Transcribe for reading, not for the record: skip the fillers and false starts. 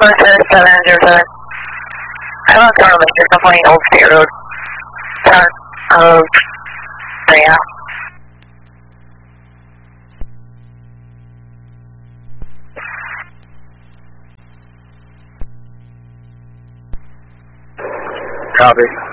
707. I'm on Toronto Major, complaint Old State Road. Yeah. Copy.